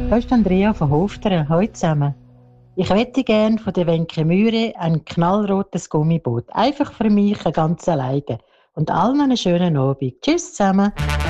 Da ist Andrea von Hofteren. Hallo zusammen. Ich hätte gerne von der Wenke Mühre ein knallrotes Gummiboot. Einfach für mich, ganz alleine. Und allen einen schönen Abend. Tschüss zusammen.